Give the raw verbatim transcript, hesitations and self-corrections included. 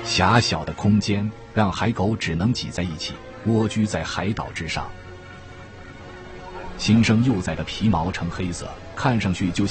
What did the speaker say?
狭小的空间让海狗只能挤在一起，蜗居在海岛之上。新生幼崽的皮毛呈黑色，看上去就像